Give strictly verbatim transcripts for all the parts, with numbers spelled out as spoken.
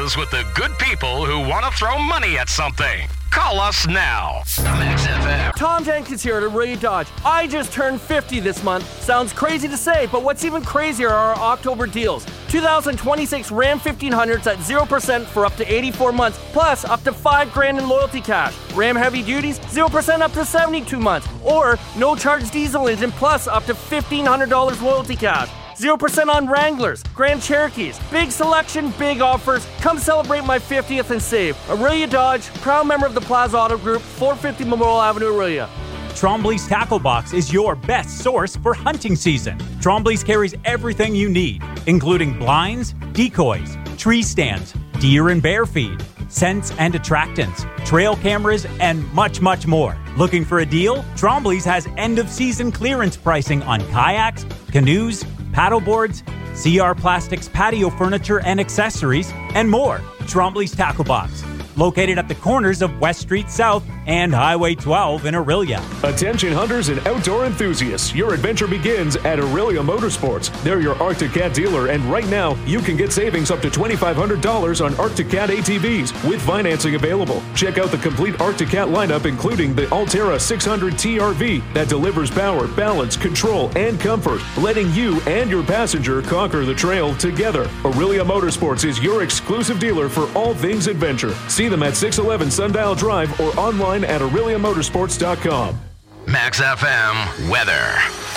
ideas with the good people who want to throw money at something. Call us now. Max F M. Tom Jenkins here at Aurelia Dodge. I just turned fifty this month. Sounds crazy to say, but what's even crazier are our October deals. two thousand twenty-six Ram fifteen hundreds at zero percent for up to eighty-four months, plus up to five grand in loyalty cash. Ram Heavy Duties, zero percent up to seventy-two months, or no charge diesel engine plus up to fifteen hundred dollars loyalty cash. zero percent on Wranglers, Grand Cherokees. Big selection, big offers. Come celebrate my fiftieth and save. Aurelia Dodge, proud member of the Plaza Auto Group, four fifty Memorial Avenue, Aurelia. Trombley's Tackle Box is your best source for hunting season. Trombley's carries everything you need, including blinds, decoys, tree stands, deer and bear feed, scents and attractants, trail cameras, and much, much more. Looking for a deal? Trombley's has end-of-season clearance pricing on kayaks, canoes, paddleboards, C R Plastics patio furniture and accessories, and more. Trombley's Tackle Box, located at the corners of West Street South and Highway twelve in Aurelia. Attention hunters and outdoor enthusiasts, your adventure begins at Aurelia Motorsports. They're your Arctic Cat dealer, and right now you can get savings up to twenty-five hundred dollars on Arctic Cat A T Vs with financing available. Check out the complete Arctic Cat lineup, including the Altera six hundred T R V that delivers power, balance, control, and comfort, letting you and your passenger conquer the trail together. Aurelia Motorsports is your exclusive dealer for all things adventure. See them at six eleven Sundial Drive or online at aurelia motorsports dot com. Max F M weather.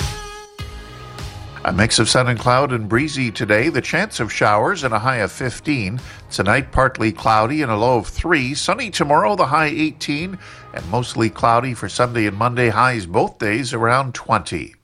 A mix of sun and cloud and breezy today. The chance of showers and a high of fifteen. Tonight, partly cloudy and a low of three. Sunny tomorrow, the high eighteen. And mostly cloudy for Sunday and Monday. Highs both days around twenty.